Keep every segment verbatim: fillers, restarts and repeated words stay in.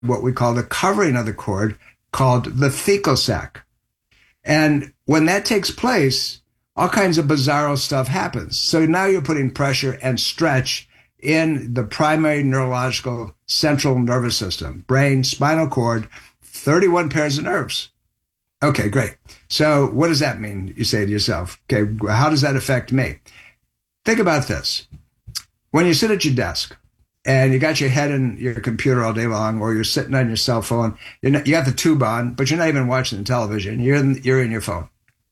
what we call the covering of the cord called the thecal sac. And when that takes place, all kinds of bizarro stuff happens. So now you're putting pressure and stretch in the primary neurological central nervous system, brain, spinal cord, thirty-one pairs of nerves. Okay, great. So what does that mean? You say to yourself, okay, how does that affect me? Think about this. When you sit at your desk and you got your head in your computer all day long, or you're sitting on your cell phone, you're not, you got the tube on, but you're not even watching the television. You're in, you're in your phone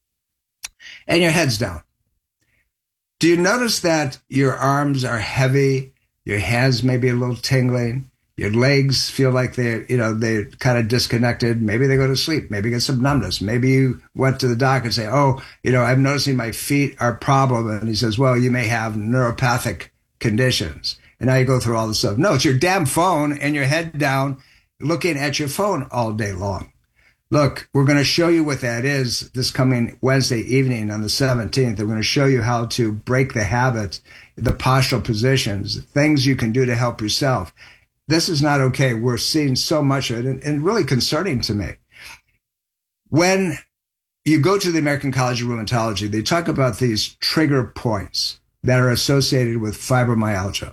and your head's down. Do you notice that your arms are heavy? Your hands may be a little tingling. Your legs feel like they're, you know, they're kind of disconnected. Maybe they go to sleep. Maybe get some numbness. Maybe you went to the doc and say, oh, you know, I'm noticing my feet are a problem. And he says, well, you may have neuropathic conditions. And now you go through all this stuff. No, it's your damn phone and your head down looking at your phone all day long. Look, we're going to show you what that is this coming Wednesday evening on the seventeenth. We're going to show you how to break the habit, the postural positions, things you can do to help yourself. This is not okay. We're seeing so much of it, and, and really concerning to me. When you go to the American College of Rheumatology, they talk about these trigger points that are associated with fibromyalgia.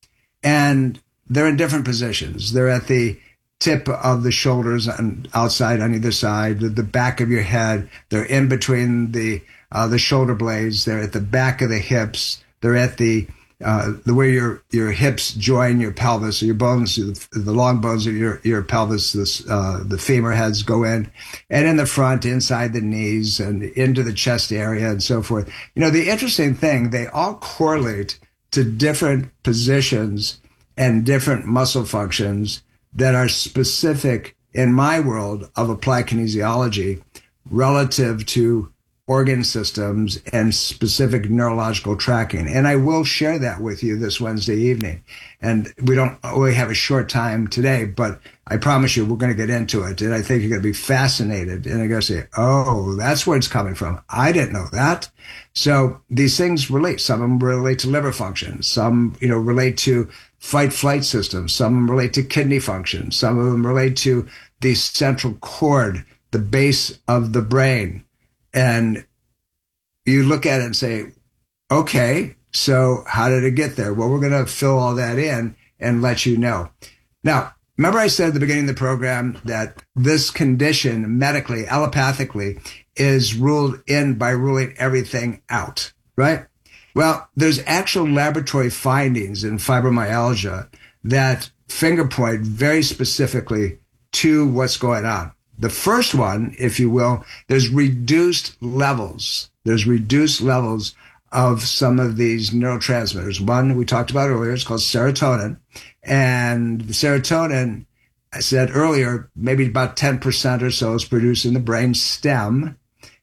And they're in different positions. They're at the tip of the shoulders and outside on either side, the, the back of your head. They're in between the uh, the shoulder blades. They're at the back of the hips. They're at the uh, the way your your hips join your pelvis, or your bones, the, the long bones of your your pelvis, this, uh, the femur heads go in, and in the front, inside the knees, and into the chest area, and so forth. You know, the interesting thing, they all correlate to different positions and different muscle functions that are specific in my world of applied kinesiology relative to organ systems and specific neurological tracking. And I will share that with you this Wednesday evening. And we don't only have a short time today, but I promise you we're going to get into it. And I think you're going to be fascinated. And you're going to say, oh, that's where it's coming from. I didn't know that. So these things relate. Some of them relate to liver function. Some, you know, relate to fight-flight systems. Some of them relate to kidney function. Some of them relate to the central cord, the base of the brain. And you look at it and say, okay, so how did it get there? Well, we're going to fill all that in and let you know. Now, remember I said at the beginning of the program that this condition medically, allopathically, is ruled in by ruling everything out, right? Well, there's actual laboratory findings in fibromyalgia that finger point very specifically to what's going on. The first one, if you will, there's reduced levels. There's reduced levels of some of these neurotransmitters. One we talked about earlier, it's called serotonin. And the serotonin, I said earlier, maybe about ten percent or so is produced in the brain stem.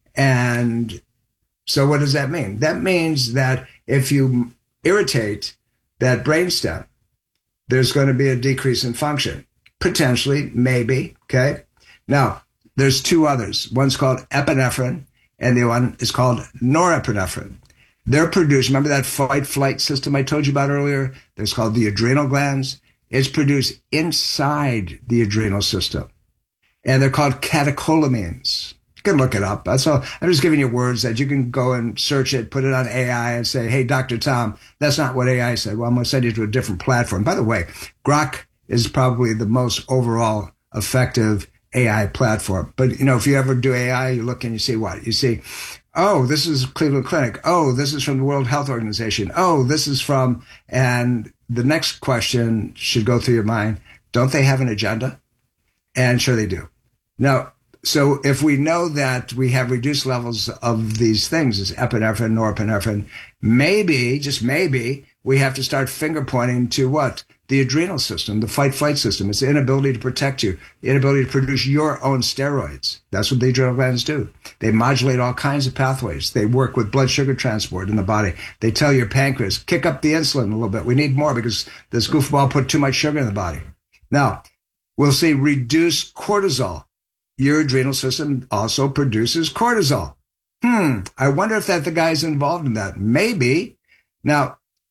And so what does that mean? That means that if you irritate that brain stem, there's going to be a decrease in function. Potentially, maybe, okay? Now, there's two others. One's called epinephrine, and the one is called norepinephrine. They're produced, remember that fight-flight system I told you about earlier? That's called the adrenal glands. It's produced inside the adrenal system. And they're called catecholamines. You can look it up. That's all. I'm just giving you words that you can go and search it, put it on A I and say, hey, Doctor Tom, that's not what A I said. Well, I'm going to send you to a different platform. By the way, Grok is probably the most overall effective A I platform. But, you know, if you ever do A I, you look and you see what? You see, oh, this is Cleveland Clinic. Oh, this is from the World Health Organization. Oh, this is from, and the next question should go through your mind. Don't they have an agenda? And sure they do. Now, so if we know that we have reduced levels of these things, as epinephrine, norepinephrine, maybe, just maybe, we have to start finger pointing to what? The adrenal system, the fight-flight system. It's the inability to protect you, the inability to produce your own steroids. That's what the adrenal glands do. They modulate all kinds of pathways. They work with blood sugar transport in the body. They tell your pancreas, kick up the insulin a little bit. We need more because this goofball put too much sugar in the body. Now, we'll see reduced cortisol. Your adrenal system also produces cortisol. Hmm, I wonder if that the guy's involved in that. Maybe. Now,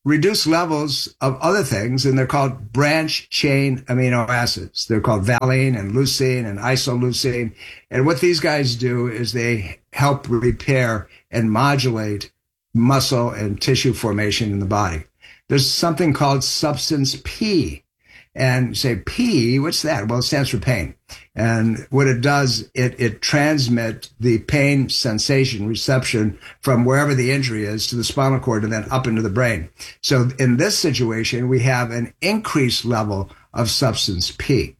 reduced levels of other things, and they're called branch chain amino acids. They're called valine and leucine and isoleucine. And what these guys do is they help repair and modulate muscle and tissue formation in the body. There's something called substance P. And you say, P, what's that? Well, it stands for pain. And what it does, it, it transmits the pain sensation reception from wherever the injury is to the spinal cord and then up into the brain. So in this situation, we have an increased level of substance P.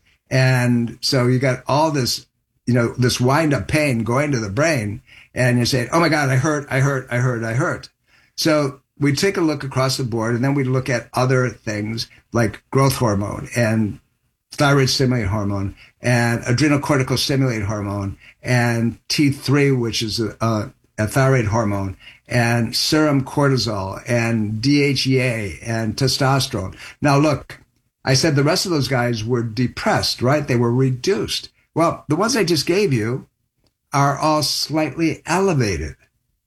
And so you got all this, you know, this wind up pain going to the brain, and you say, oh my God, I hurt, I hurt, I hurt, I hurt. So we take a look across the board, and then we look at other things like growth hormone and thyroid stimulating hormone and adrenocortical stimulating hormone and T three, which is a, a, a thyroid hormone, and serum cortisol and D H E A and testosterone. Now, look, I said the rest of those guys were depressed, right? They were reduced. Well, the ones I just gave you are all slightly elevated.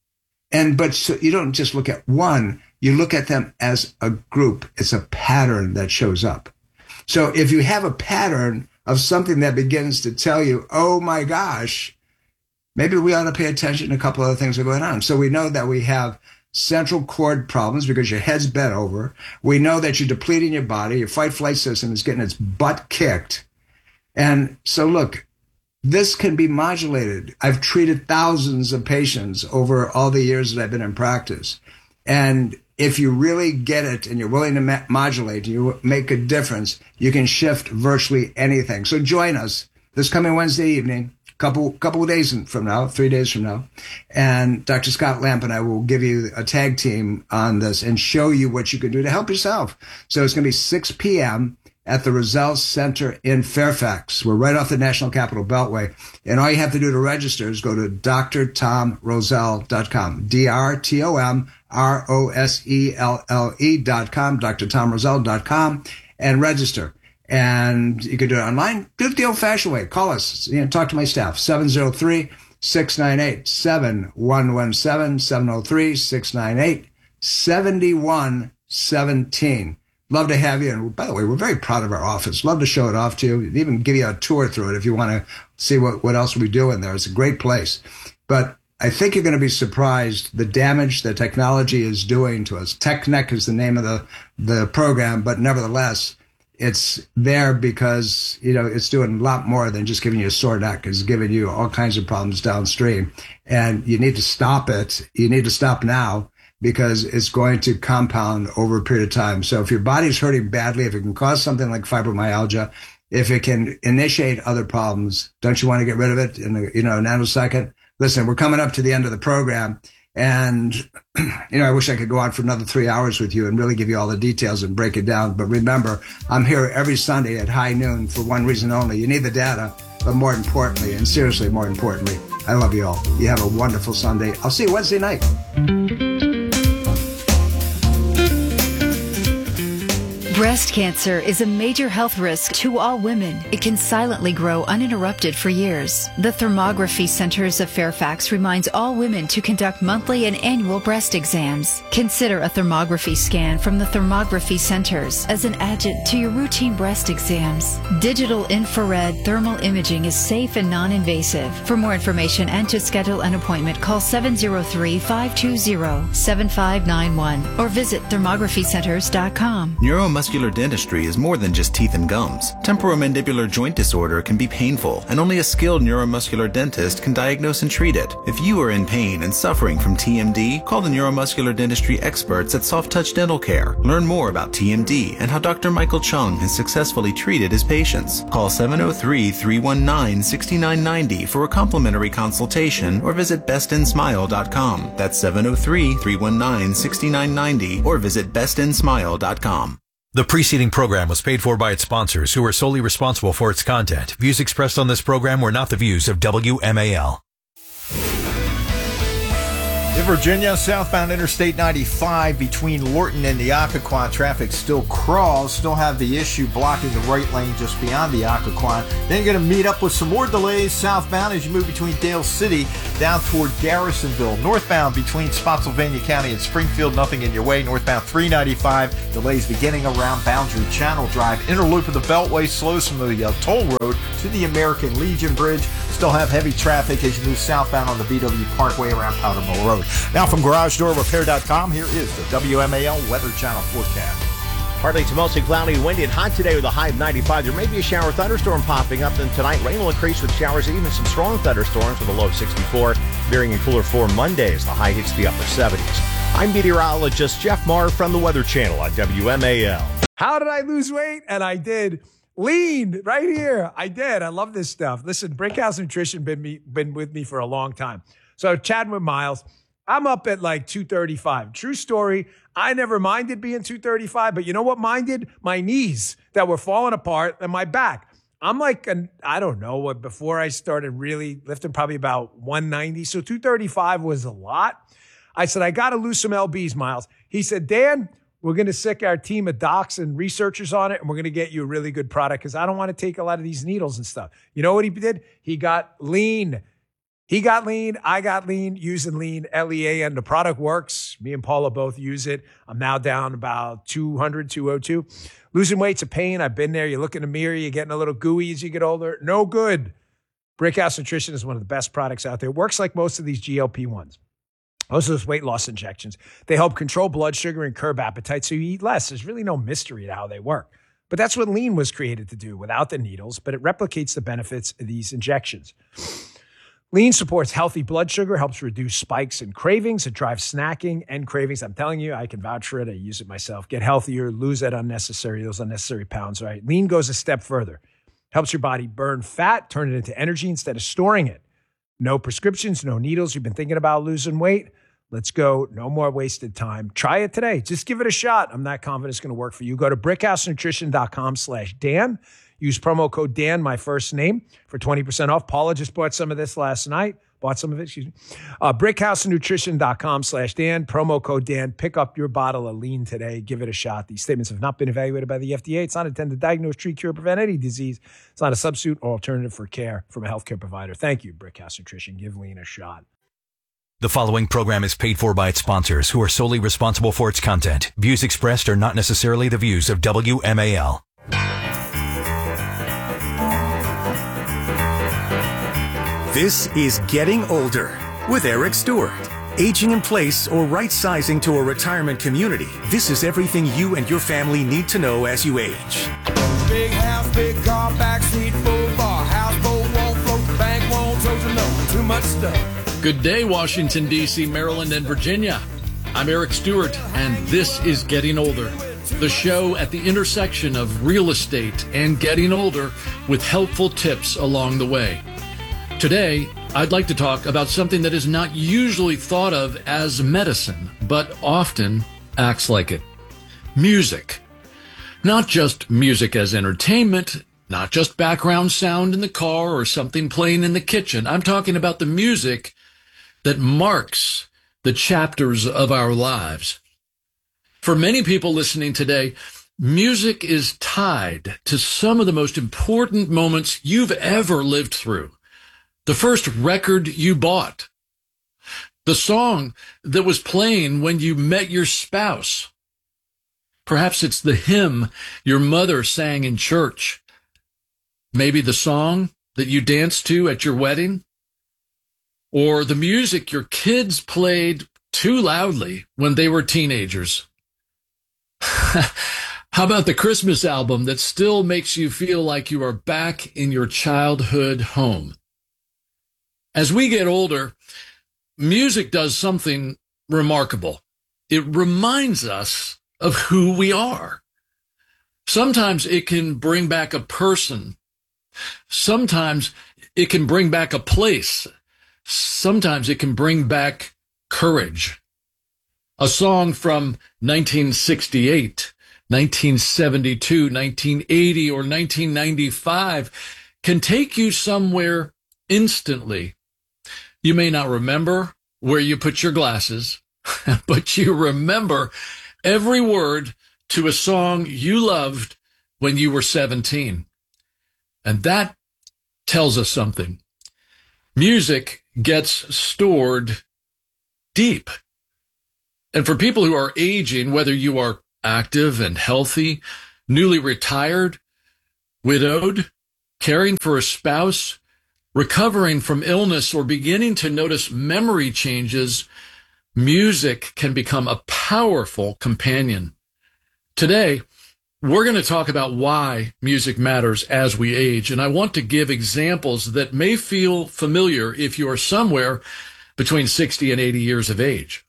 And, but so you don't just look at one, you look at them as a group. It's a pattern that shows up. So if you have a pattern of something that begins to tell you, oh my gosh, maybe we ought to pay attention to a couple other things that are going on. So we know that we have central cord problems because your head's bent over. We know that you're depleting your body. Your fight-flight system is getting its butt kicked. And so look, this can be modulated. I've treated thousands of patients over all the years that I've been in practice. And if you really get it and you're willing to ma- modulate, you make a difference, you can shift virtually anything. So join us this coming Wednesday evening, couple couple of days from now, three days from now. And Doctor Scott Lamp and I will give you a tag team on this and show you what you can do to help yourself. So it's going to be six p.m. at the Roselle Center in Fairfax. We're right off the National Capital Beltway. And all you have to do to register is go to D R tom roselle dot com. D R T O M R O S E L L E dot com, D R tom roselle dot com, and register. And you can do it online. Do it the old-fashioned way. Call us. You know, talk to my staff. seven oh three, six nine eight, seven one one seven, seven oh three, six nine eight, seven one one seven. Love to have you. And by the way, we're very proud of our office. Love to show it off to you. Even give you a tour through it if you want to see what, what else we do in there. It's a great place. But I think you're going to be surprised the damage that technology is doing to us. TechNet is the name of the, the program, but nevertheless, it's there because, you know, it's doing a lot more than just giving you a sore neck. It's giving you all kinds of problems downstream. And you need to stop it. You need to stop now, because it's going to compound over a period of time. So if your body's hurting badly, if it can cause something like fibromyalgia, if it can initiate other problems, don't you want to get rid of it in a, you know, a nanosecond? Listen, we're coming up to the end of the program, and, you know, I wish I could go on for another three hours with you and really give you all the details and break it down. But remember, I'm here every Sunday at high noon for one reason only. You need the data, but more importantly, and seriously more importantly, I love you all. You have a wonderful Sunday. I'll see you Wednesday night. Breast cancer is a major health risk to all women. It can silently grow uninterrupted for years. The Thermography Centers of Fairfax reminds all women to conduct monthly and annual breast exams. Consider a thermography scan from the Thermography Centers as an adjunct to your routine breast exams. Digital infrared thermal imaging is safe and non-invasive. For more information and to schedule an appointment, call seven oh three, five two zero, seven five nine one or visit thermography centers dot com. Neuromuscular dentistry is more than just teeth and gums. Temporomandibular joint disorder can be painful, and only a skilled neuromuscular dentist can diagnose and treat it. If you are in pain and suffering from T M D, call the neuromuscular dentistry experts at Soft Touch Dental Care. Learn more about T M D and how Doctor Michael Chung has successfully treated his patients. Call seven oh three, three one nine, six nine nine oh for a complimentary consultation or visit best in smile dot com. That's seven oh three, three one nine, six nine nine oh or visit best in smile dot com. The preceding program was paid for by its sponsors, who are solely responsible for its content. Views expressed on this program were not the views of W M A L. In Virginia, southbound Interstate ninety-five between Lorton and the Occoquan, traffic still crawls. Still have the issue blocking the right lane just beyond the Occoquan. Then you're going to meet up with some more delays southbound as you move between Dale City down toward Garrisonville. Northbound between Spotsylvania County and Springfield, nothing in your way. Northbound three ninety-five, delays beginning around Boundary Channel Drive. Inner loop of the Beltway slows from the uh, toll road to the American Legion Bridge. Still have heavy traffic as you move southbound on the B W Parkway around Powder Mill Road. Now from Garage Door Repair dot com, here is the W M A L Weather Channel forecast. Partly to mostly cloudy, windy, and hot today with a high of ninety-five. There may be a shower thunderstorm popping up, and tonight rain will increase with showers and even some strong thunderstorms with a low of sixty-four. Veering and cooler for Monday as the high hits the upper seventies. I'm meteorologist Jeff Marr from the Weather Channel on W M A L. How did I lose weight? And I did. Lean right here. I did. I love this stuff. Listen, Brickhouse Nutrition been me been with me for a long time. So chatting with Miles, I'm up at like two thirty-five. True story. I never minded being two thirty-five, but you know what minded? My knees that were falling apart and my back. I'm like, an, I don't know what, before I started really lifting, probably about one ninety. So two thirty-five was a lot. I said, I got to lose some L Bs, Miles. He said, Dan, we're going to sick our team of docs and researchers on it, and we're going to get you a really good product because I don't want to take a lot of these needles and stuff. You know what he did? He got lean. He got lean. I got lean using lean, L E A N. The product works. Me and Paula both use it. I'm now down about two hundred, two oh two. Losing weight's a pain. I've been there. You look in the mirror, you're getting a little gooey as you get older. No good. Brickhouse Nutrition is one of the best products out there. It works like most of these G L P ones. Most of those weight loss injections. They help control blood sugar and curb appetite so you eat less. There's really no mystery to how they work. But that's what lean was created to do without the needles, but it replicates the benefits of these injections. Lean supports healthy blood sugar, helps reduce spikes and cravings. It drives snacking and cravings. I'm telling you, I can vouch for it. I use it myself. Get healthier, lose that unnecessary, those unnecessary pounds, right? Lean goes a step further. Helps your body burn fat, turn it into energy instead of storing it. No prescriptions, no needles. You've been thinking about losing weight? Let's go. No more wasted time. Try it today. Just give it a shot. I'm not confident it's going to work for you. Go to brickhousenutrition.com slash Dan. Use promo code Dan, my first name, for twenty percent off. Paula just bought some of this last night. Bought some of it, excuse me. Uh, brickhousenutrition.com slash Dan. Promo code Dan. Pick up your bottle of lean today. Give it a shot. These statements have not been evaluated by the F D A. It's not intended to diagnose, treat, cure, prevent any disease. It's not a substitute or alternative for care from a healthcare provider. Thank you, Brickhouse Nutrition. Give lean a shot. The following program is paid for by its sponsors, who are solely responsible for its content. Views expressed are not necessarily the views of W M A L. This is Getting Older with Eric Stewart. Aging in place or right-sizing to a retirement community. This is everything you and your family need to know as you age. Big house, big car, backseat, full bar, houseboat won't float, bank won't tote to know too much stuff. Good day, Washington, D C, Maryland, and Virginia. I'm Eric Stewart, and this is Getting Older, the show at the intersection of real estate and getting older with helpful tips along the way. Today, I'd like to talk about something that is not usually thought of as medicine, but often acts like it. Music. Not just music as entertainment, not just background sound in the car or something playing in the kitchen. I'm talking about the music that marks the chapters of our lives. For many people listening today, music is tied to some of the most important moments you've ever lived through. The first record you bought, the song that was playing when you met your spouse. Perhaps it's the hymn your mother sang in church. Maybe the song that you danced to at your wedding, or the music your kids played too loudly when they were teenagers. How about the Christmas album that still makes you feel like you are back in your childhood home? As we get older, music does something remarkable. It reminds us of who we are. Sometimes it can bring back a person. Sometimes it can bring back a place. Sometimes it can bring back courage. A song from nineteen sixty-eight, nineteen seventy-two, nineteen eighty, or nineteen ninety-five can take you somewhere instantly. You may not remember where you put your glasses, but you remember every word to a song you loved when you were seventeen. And that tells us something. Music gets stored deep. And for people who are aging, whether you are active and healthy, newly retired, widowed, caring for a spouse, recovering from illness, or beginning to notice memory changes, music can become a powerful companion. Today, we're going to talk about why music matters as we age, and I want to give examples that may feel familiar if you are somewhere between sixty and eighty years of age.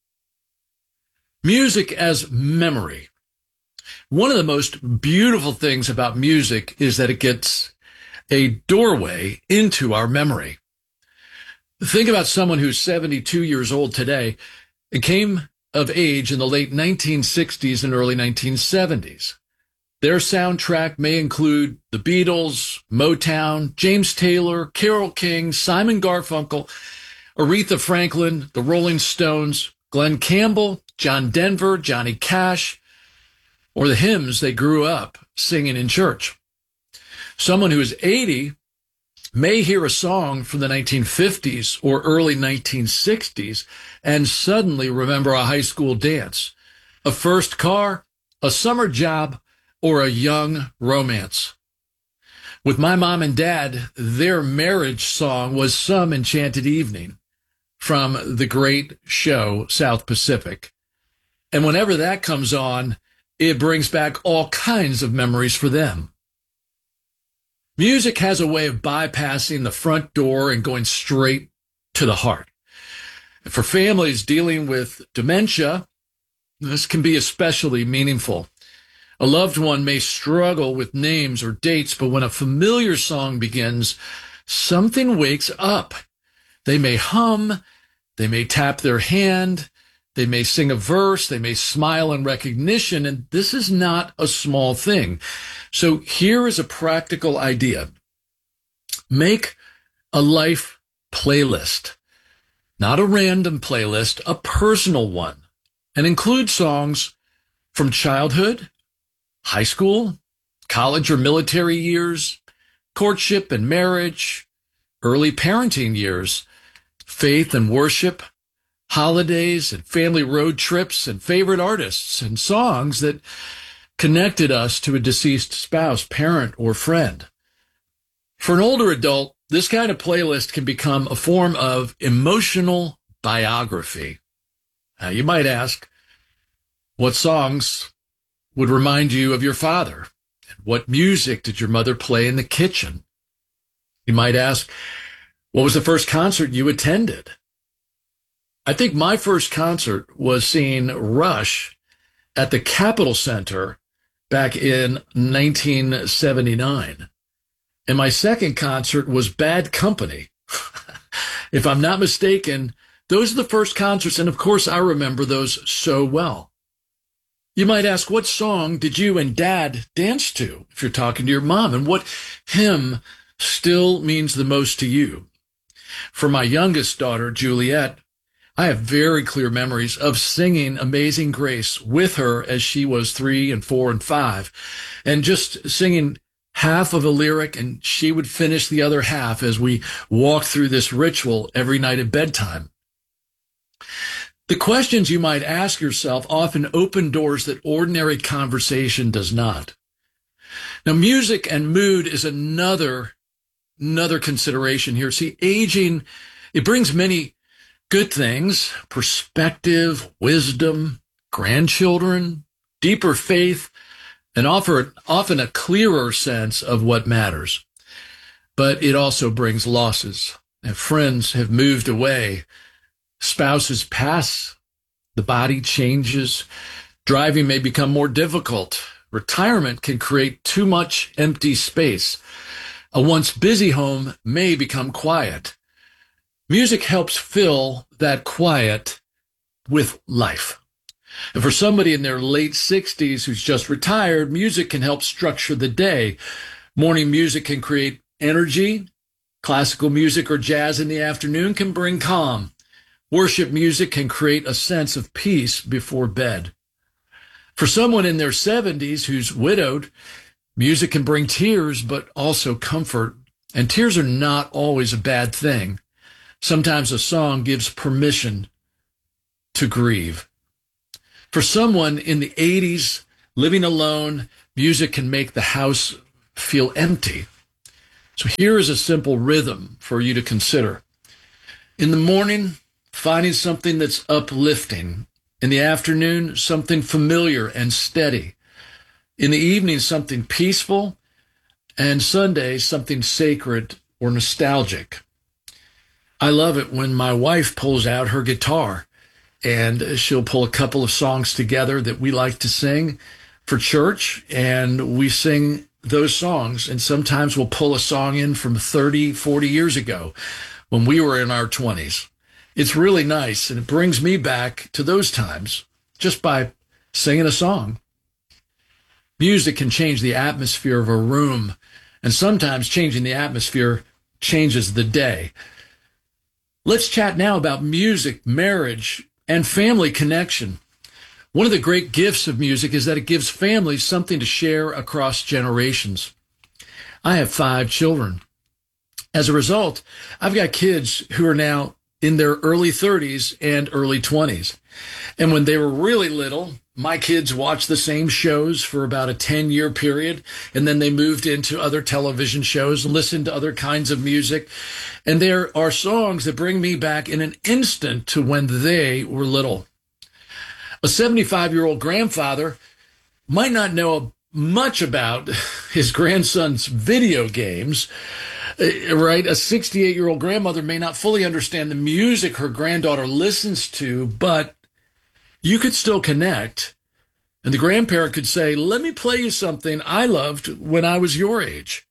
Music as memory. One of the most beautiful things about music is that it gets a doorway into our memory. Think about someone who's seventy-two years old today and came of age in the late nineteen sixties and early nineteen seventies. Their soundtrack may include the Beatles, Motown, James Taylor, Carole King, Simon Garfunkel, Aretha Franklin, the Rolling Stones, Glenn Campbell, John Denver, Johnny Cash, or the hymns they grew up singing in church. Someone who is eighty may hear a song from the nineteen fifties or early nineteen sixties and suddenly remember a high school dance, a first car, a summer job, or a young romance. With my mom and dad, their marriage song was Some Enchanted Evening from the great show South Pacific. And whenever that comes on, it brings back all kinds of memories for them. Music has a way of bypassing the front door and going straight to the heart. For families dealing with dementia, this can be especially meaningful. A loved one may struggle with names or dates, but when a familiar song begins, something wakes up. They may hum, they may tap their hand, they may sing a verse, they may smile in recognition, and this is not a small thing. So here is a practical idea. Make a life playlist, not a random playlist, a personal one, and include songs from childhood, high school, college or military years, courtship and marriage, early parenting years, faith and worship, holidays and family road trips, and favorite artists and songs that connected us to a deceased spouse, parent, or friend. For an older adult, this kind of playlist can become a form of emotional biography. Now, you might ask, what songs would remind you of your father? And what music did your mother play in the kitchen? You might ask, what was the first concert you attended? I think my first concert was seeing Rush at the Capitol Center back in nineteen seventy-nine. And my second concert was Bad Company. If I'm not mistaken, those are the first concerts, and of course I remember those so well. You might ask, what song did you and Dad dance to if you're talking to your mom? And what hymn still means the most to you? For my youngest daughter, Juliet, I have very clear memories of singing Amazing Grace with her as she was three and four and five, and just singing half of a lyric, and she would finish the other half as we walked through this ritual every night at bedtime. The questions you might ask yourself often open doors that ordinary conversation does not. Now, music and mood is another, another consideration here. See, aging, it brings many good things, perspective, wisdom, grandchildren, deeper faith, and offer often a clearer sense of what matters. But it also brings losses. And friends have moved away. Spouses pass, the body changes, driving may become more difficult. Retirement can create too much empty space. A once busy home may become quiet. Music helps fill that quiet with life. And for somebody in their late sixties who's just retired, music can help structure the day. Morning music can create energy. Classical music or jazz in the afternoon can bring calm. Worship music can create a sense of peace before bed. For someone in their seventies who's widowed, music can bring tears, but also comfort. And tears are not always a bad thing. Sometimes a song gives permission to grieve. For someone in the eighties living alone, music can make the house feel empty. So here is a simple rhythm for you to consider. In the morning, finding something that's uplifting. In the afternoon, something familiar and steady. In the evening, something peaceful. And Sunday, something sacred or nostalgic. I love it when my wife pulls out her guitar and she'll pull a couple of songs together that we like to sing for church, and we sing those songs. And sometimes we'll pull a song in from thirty, forty years ago when we were in our twenties. It's really nice, and it brings me back to those times just by singing a song. Music can change the atmosphere of a room, and sometimes changing the atmosphere changes the day. Let's chat now about music, marriage, and family connection. One of the great gifts of music is that it gives families something to share across generations. I have five children. As a result, I've got kids who are now in their early thirties and early twenties. And when they were really little, my kids watched the same shows for about a ten-year period, and then they moved into other television shows and listened to other kinds of music. And there are songs that bring me back in an instant to when they were little. A seventy-five-year-old grandfather might not know much about his grandson's video games, right? A sixty-eight-year-old grandmother may not fully understand the music her granddaughter listens to, but you could still connect. And the grandparent could say, let me play you something I loved when I was your age.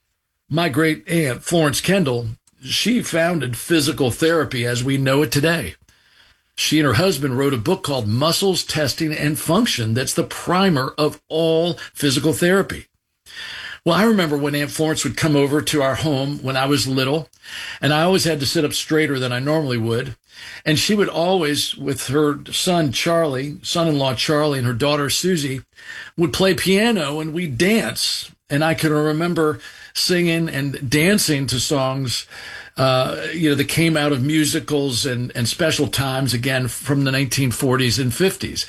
My great aunt, Florence Kendall, she founded physical therapy as we know it today. She and her husband wrote a book called Muscles, Testing, and Function that's the primer of all physical therapy. Well, I remember when Aunt Florence would come over to our home when I was little, and I always had to sit up straighter than I normally would. And she would always, with her son Charlie, son-in-law Charlie, and her daughter Susie, would play piano, and we'd dance. And I can remember singing and dancing to songs, uh, you know, that came out of musicals and, and special times, again, from the nineteen forties and fifties.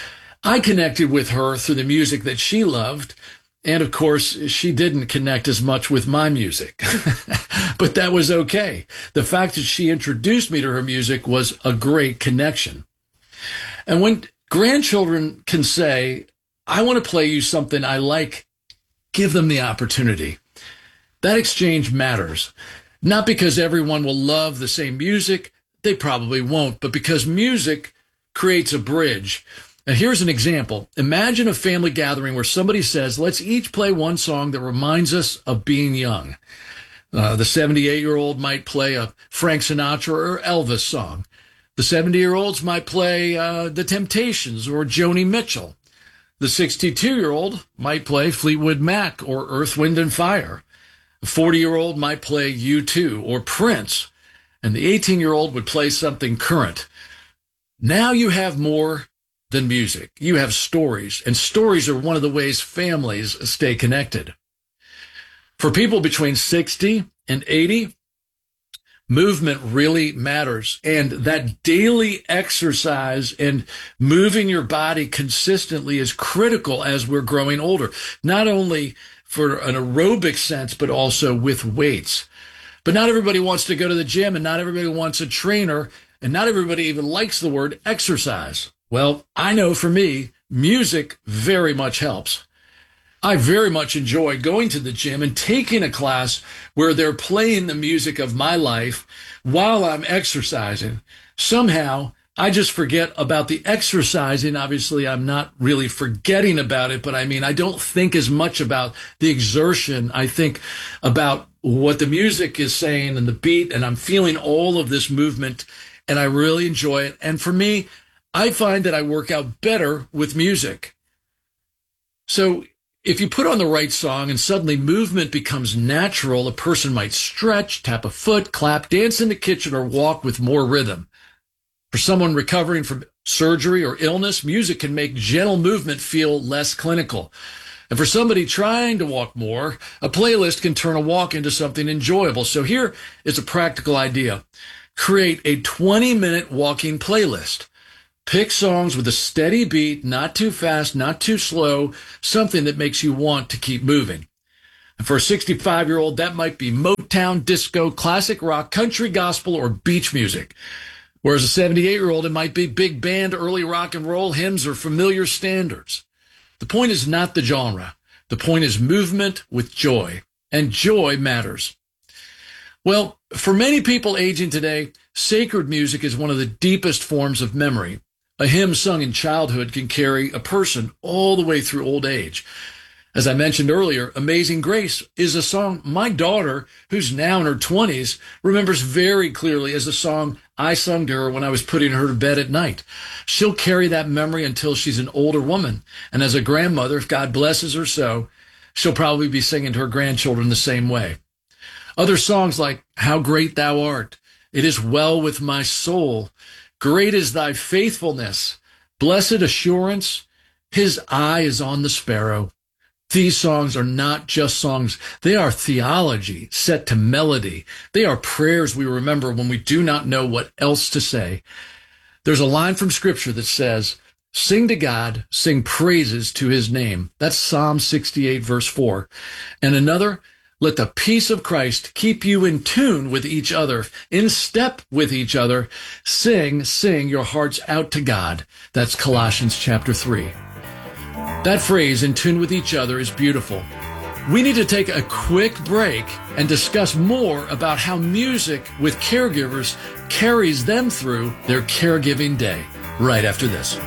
I connected with her through the music that she loved. And of course, she didn't connect as much with my music, but that was okay. The fact that she introduced me to her music was a great connection. And when grandchildren can say, I want to play you something I like, give them the opportunity. That exchange matters, not because everyone will love the same music. They probably won't, but because music creates a bridge. Now, here's an example. Imagine a family gathering where somebody says, let's each play one song that reminds us of being young. Uh, the seventy-eight-year-old might play a Frank Sinatra or Elvis song. The seventy-year-olds might play uh, The Temptations or Joni Mitchell. The sixty-two-year-old might play Fleetwood Mac or Earth, Wind and Fire. The forty-year-old might play U two or Prince. And the eighteen-year-old would play something current. Now you have more than music. You have stories, and stories are one of the ways families stay connected. For people between sixty and eighty, movement really matters, and that daily exercise and moving your body consistently is critical as we're growing older, not only for an aerobic sense, but also with weights. But not everybody wants to go to the gym, and not everybody wants a trainer, and not everybody even likes the word exercise. Well, I know for me, music very much helps. I very much enjoy going to the gym and taking a class where they're playing the music of my life while I'm exercising. Somehow, I just forget about the exercising. Obviously, I'm not really forgetting about it, but I mean, I don't think as much about the exertion. I think about what the music is saying and the beat, and I'm feeling all of this movement, and I really enjoy it. And for me, I find that I work out better with music. So if you put on the right song and suddenly movement becomes natural, a person might stretch, tap a foot, clap, dance in the kitchen, or walk with more rhythm. For someone recovering from surgery or illness, music can make gentle movement feel less clinical. And for somebody trying to walk more, a playlist can turn a walk into something enjoyable. So here is a practical idea. Create a twenty-minute walking playlist. Pick songs with a steady beat, not too fast, not too slow, something that makes you want to keep moving. And for a sixty-five-year-old, that might be Motown, disco, classic rock, country gospel, or beach music. Whereas a seventy-eight-year-old, it might be big band, early rock and roll, hymns, or familiar standards. The point is not the genre. The point is movement with joy. And joy matters. Well, for many people aging today, sacred music is one of the deepest forms of memory. A hymn sung in childhood can carry a person all the way through old age. As I mentioned earlier, Amazing Grace is a song my daughter, who's now in her twenties, remembers very clearly as a song I sung to her when I was putting her to bed at night. She'll carry that memory until she's an older woman. And as a grandmother, if God blesses her so, she'll probably be singing to her grandchildren the same way. Other songs like How Great Thou Art, It Is Well With My Soul, Great Is Thy Faithfulness, Blessed Assurance, His Eye Is on the Sparrow. These songs are not just songs. They are theology set to melody. They are prayers we remember when we do not know what else to say. There's a line from Scripture that says, sing to God, sing praises to his name. That's Psalm sixty-eight, verse four. And another, let the peace of Christ keep you in tune with each other, in step with each other. Sing, sing your hearts out to God. That's Colossians chapter three. That phrase, in tune with each other, is beautiful. We need to take a quick break and discuss more about how music with caregivers carries them through their caregiving day, right after this.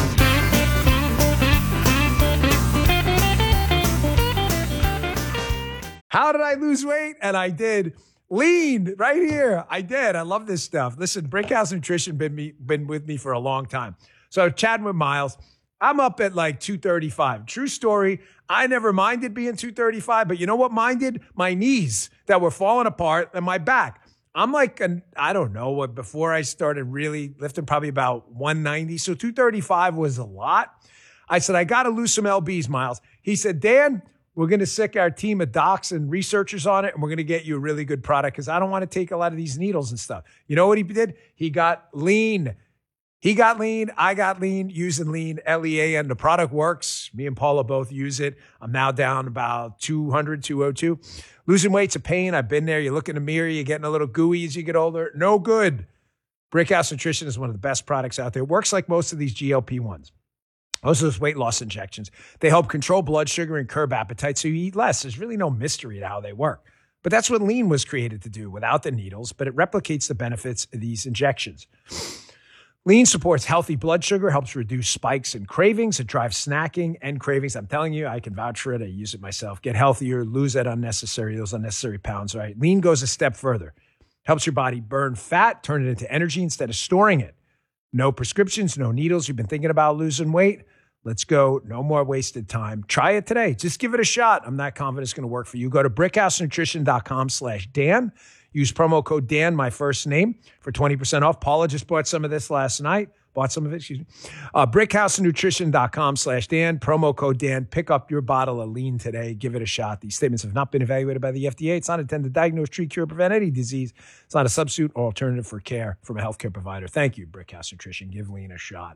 How did I lose weight? And I did. Lean right here. I did. I love this stuff. Listen, Brickhouse Nutrition been me, been with me for a long time. So chatting with Miles, I'm up at like two thirty-five. True story. I never minded being two thirty-five, but you know what minded? My knees that were falling apart and my back. I'm like, an, I don't know what, before I started really lifting, probably about one ninety. So two thirty-five was a lot. I said, I got to lose some L Bs, Miles. He said, Dan, we're going to sick our team of docs and researchers on it, and we're going to get you a really good product because I don't want to take a lot of these needles and stuff. You know what he did? He got lean. He got lean. I got lean, using lean, L E A, and the product works. Me and Paula both use it. I'm now down about two hundred, two oh two. Losing weight's a pain. I've been there. You look in the mirror, you're getting a little gooey as you get older. No good. Brickhouse Nutrition is one of the best products out there. It works like most of these G L P ones. Most of those weight loss injections. They help control blood sugar and curb appetite so you eat less. There's really no mystery to how they work. But that's what lean was created to do without the needles, but it replicates the benefits of these injections. Lean supports healthy blood sugar, helps reduce spikes and cravings. It drives snacking and cravings. I'm telling you, I can vouch for it. I use it myself. Get healthier, lose that unnecessary, those unnecessary pounds, right? Lean goes a step further. Helps your body burn fat, turn it into energy instead of storing it. No prescriptions, no needles. You've been thinking about losing weight? Let's go. No more wasted time. Try it today. Just give it a shot. I'm not confident it's going to work for you. Go to brickhousenutrition.com slash Dan. Use promo code Dan, my first name, for twenty percent off. Paula just bought some of this last night. Bought some of it, excuse me. Uh, brickhousenutrition.com slash Dan. Promo code Dan. Pick up your bottle of lean today. Give it a shot. These statements have not been evaluated by the F D A. It's not intended to diagnose, treat, cure, prevent any disease. It's not a substitute or alternative for care from a healthcare provider. Thank you, Brickhouse Nutrition. Give lean a shot.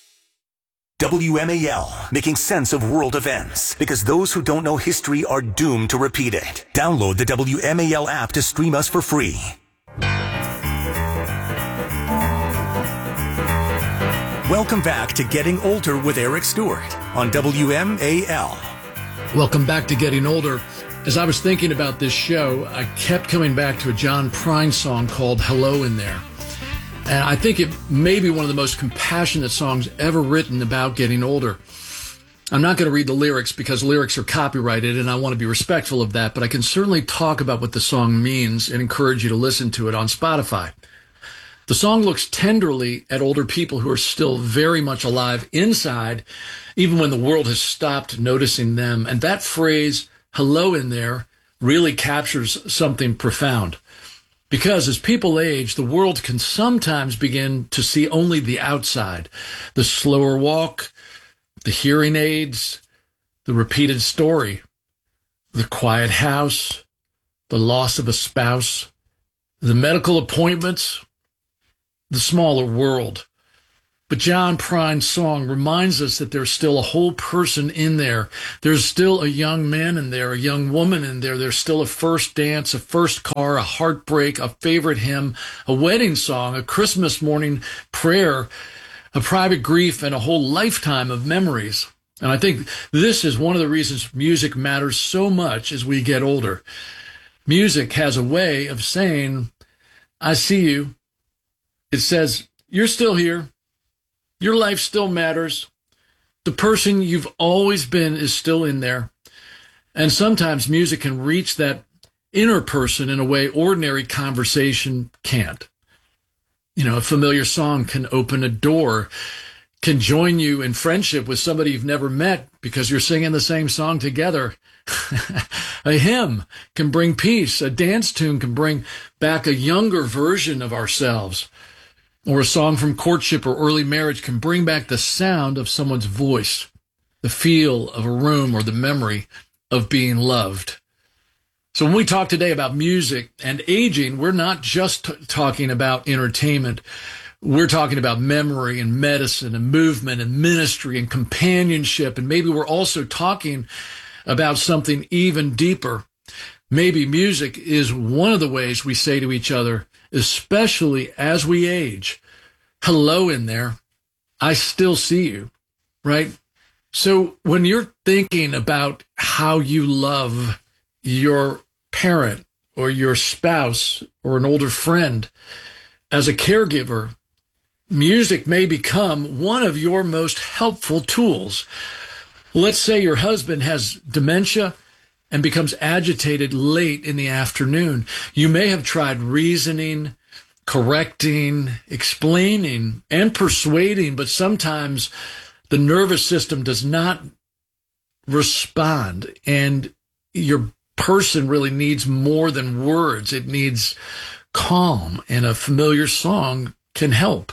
W M A L, making sense of world events, because those who don't know history are doomed to repeat it. Download the W M A L app to stream us for free. Welcome back to Getting Older with Eric Stewart on W M A L. Welcome back to Getting Older. As I was thinking about this show, I kept coming back to a John Prine song called Hello in There. And I think it may be one of the most compassionate songs ever written about getting older. I'm not going to read the lyrics because lyrics are copyrighted and I want to be respectful of that, but I can certainly talk about what the song means and encourage you to listen to it on Spotify. The song looks tenderly at older people who are still very much alive inside, even when the world has stopped noticing them. And that phrase, hello in there, really captures something profound. Because as people age, the world can sometimes begin to see only the outside, the slower walk, the hearing aids, the repeated story, the quiet house, the loss of a spouse, the medical appointments, the smaller world. But John Prine's song reminds us that there's still a whole person in there. There's still a young man in there, a young woman in there. There's still a first dance, a first car, a heartbreak, a favorite hymn, a wedding song, a Christmas morning prayer, a private grief, and a whole lifetime of memories. And I think this is one of the reasons music matters so much as we get older. Music has a way of saying, I see you. It says, you're still here. Your life still matters. The person you've always been is still in there. And sometimes music can reach that inner person in a way ordinary conversation can't. You know, a familiar song can open a door, can join you in friendship with somebody you've never met because you're singing the same song together. A hymn can bring peace. A dance tune can bring back a younger version of ourselves. Or a song from courtship or early marriage can bring back the sound of someone's voice, the feel of a room, or the memory of being loved. So when we talk today about music and aging, we're not just t- talking about entertainment. We're talking about memory and medicine and movement and ministry and companionship. And maybe we're also talking about something even deeper. Maybe music is one of the ways we say to each other, especially as we age, hello in there, I still see you, right? So when you're thinking about how you love your parent or your spouse or an older friend, as a caregiver, music may become one of your most helpful tools. Let's say your husband has dementia and becomes agitated late in the afternoon. You may have tried reasoning, correcting, explaining, and persuading, but sometimes the nervous system does not respond, and your person really needs more than words. It needs calm, and a familiar song can help.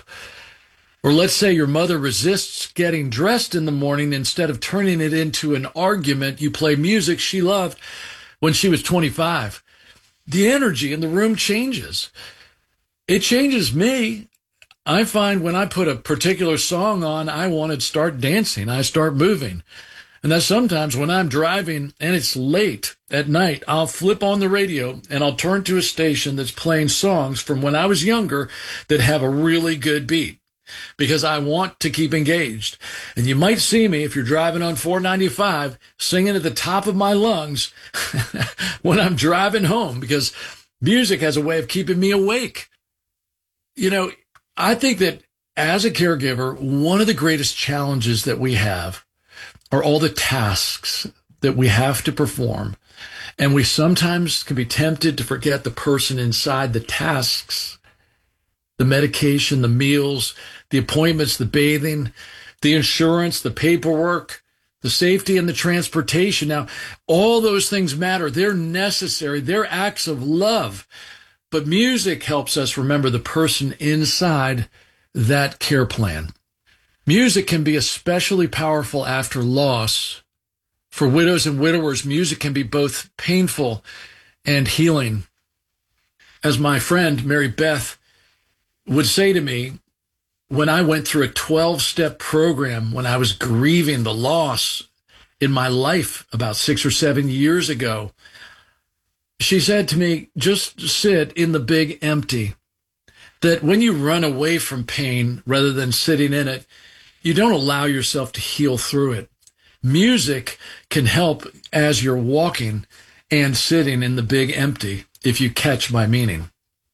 Or let's say your mother resists getting dressed in the morning. Instead of turning it into an argument, you play music she loved when she was twenty-five. The energy in the room changes. It changes me. I find when I put a particular song on, I want to start dancing. I start moving. And that sometimes when I'm driving and it's late at night, I'll flip on the radio and I'll turn to a station that's playing songs from when I was younger that have a really good beat, because I want to keep engaged. And you might see me, if you're driving on four ninety-five, singing at the top of my lungs when I'm driving home, because music has a way of keeping me awake. You know, I think that as a caregiver, one of the greatest challenges that we have are all the tasks that we have to perform. And we sometimes can be tempted to forget the person inside the tasks, the medication, the meals, the appointments, the bathing, the insurance, the paperwork, the safety, and the transportation. Now, all those things matter. They're necessary. They're acts of love. But music helps us remember the person inside that care plan. Music can be especially powerful after loss. For widows and widowers, music can be both painful and healing. As my friend Mary Beth would say to me, when I went through a twelve-step program when I was grieving the loss in my life about six or seven years ago, she said to me, just sit in the big empty. That when you run away from pain rather than sitting in it, you don't allow yourself to heal through it. Music can help as you're walking and sitting in the big empty, if you catch my meaning.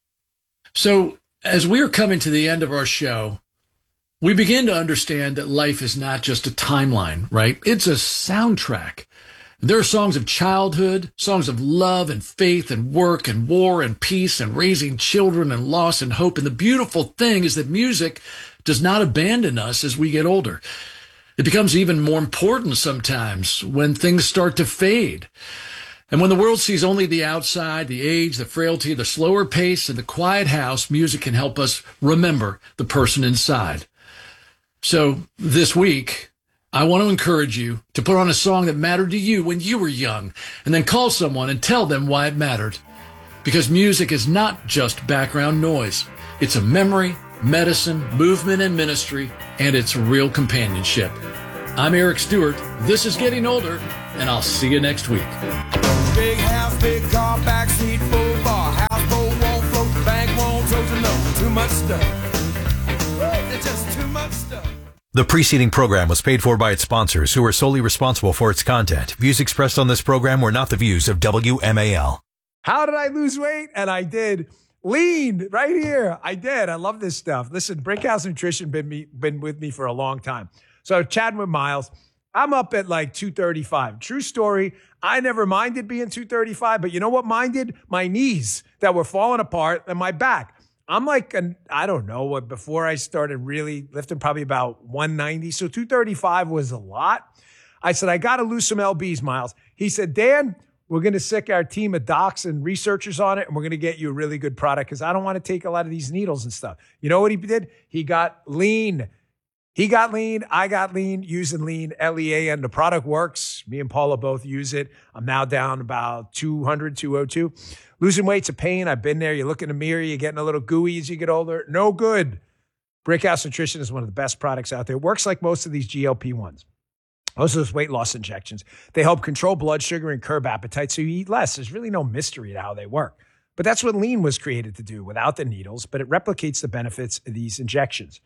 So as we are coming to the end of our show, we begin to understand that life is not just a timeline, right? It's a soundtrack. There are songs of childhood, songs of love and faith and work and war and peace and raising children and loss and hope. And the beautiful thing is that music does not abandon us as we get older. It becomes even more important sometimes when things start to fade. And when the world sees only the outside, the age, the frailty, the slower pace, and the quiet house, music can help us remember the person inside. So this week, I want to encourage you to put on a song that mattered to you when you were young, and then call someone and tell them why it mattered. Because music is not just background noise. It's a memory, medicine, movement, and ministry, and it's real companionship. I'm Eric Stewart. This is Getting Older, and I'll see you next week. Big house, big car, backseat full bar. Houseboat won't float, the bank won't tote to know. Too much stuff. It's just too much stuff. The preceding program was paid for by its sponsors, who are solely responsible for its content. Views expressed on this program were not the views of W M A L. How did I lose weight? And I did. Lean right here. I did. I love this stuff. Listen, Brickhouse Nutrition been me, been with me for a long time. So chatting with Miles, I'm up at like two thirty-five. True story. I never minded being two thirty-five, but you know what minded? My knees that were falling apart and my back. I'm like, an, I don't know what, before I started really lifting, probably about one ninety. So two thirty-five was a lot. I said, I got to lose some L Bs, Miles. He said, Dan, we're going to sick our team of docs and researchers on it, and we're going to get you a really good product because I don't want to take a lot of these needles and stuff. You know what he did? He got lean. He got lean. I got lean using lean, L E A N. The product works. Me and Paula both use it. I'm now down about two hundred, two oh two. Losing weight's a pain. I've been there. You look in the mirror, you're getting a little gooey as you get older. No good. Brickhouse Nutrition is one of the best products out there. It works like most of these G L P ones. Most of those weight loss injections. They help control blood sugar and curb appetite so you eat less. There's really no mystery to how they work. But that's what lean was created to do without the needles, but it replicates the benefits of these injections.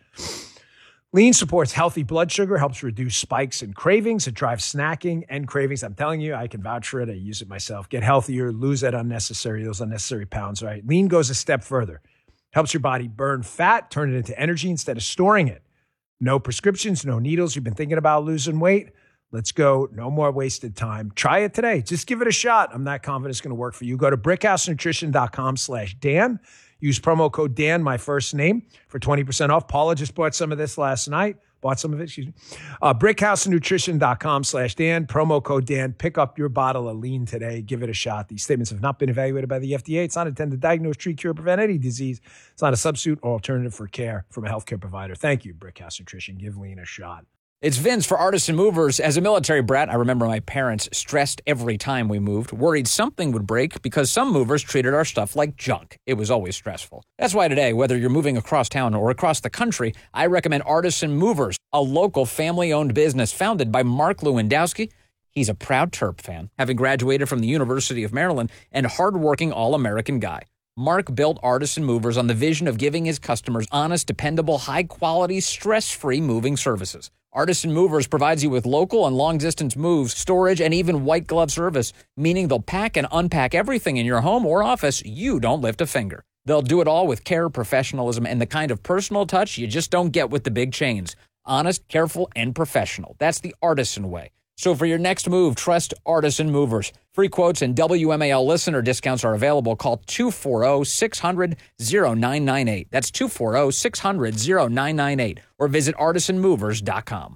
Lean supports healthy blood sugar, helps reduce spikes and cravings. It drives snacking and cravings. I'm telling you, I can vouch for it. I use it myself. Get healthier, lose that unnecessary, those unnecessary pounds, right? Lean goes a step further. Helps your body burn fat, turn it into energy instead of storing it. No prescriptions, no needles. You've been thinking about losing weight? Let's go. No more wasted time. Try it today. Just give it a shot. I'm not confident it's going to work for you. Go to brickhousenutrition.com slash Dan. Use promo code Dan, my first name, for twenty percent off. Paula just bought some of this last night. Bought some of it, excuse me. Uh, brickhousenutrition.com slash Dan. Promo code Dan. Pick up your bottle of lean today. Give it a shot. These statements have not been evaluated by the F D A. It's not intended to diagnose, treat, cure, prevent any disease. It's not a substitute or alternative for care from a healthcare provider. Thank you, Brickhouse Nutrition. Give lean a shot. It's Vince for Artisan Movers. As a military brat, I remember my parents stressed every time we moved, worried something would break because some movers treated our stuff like junk. It was always stressful. That's why today, whether you're moving across town or across the country, I recommend Artisan Movers, a local family-owned business founded by Mark Lewandowski. He's a proud Terp fan, having graduated from the University of Maryland, and hardworking all-American guy. Mark built Artisan Movers on the vision of giving his customers honest, dependable, high-quality, stress-free moving services. Artisan Movers provides you with local and long-distance moves, storage, and even white glove service, meaning they'll pack and unpack everything in your home or office. You don't lift a finger. They'll do it all with care, professionalism, and the kind of personal touch you just don't get with the big chains. Honest, careful, and professional. That's the Artisan way. So for your next move, trust Artisan Movers. Free quotes and W M A L listener discounts are available. Call two four zero, six hundred, zero nine nine eight. That's two four zero, six hundred, zero nine nine eight. Or visit artisan movers dot com.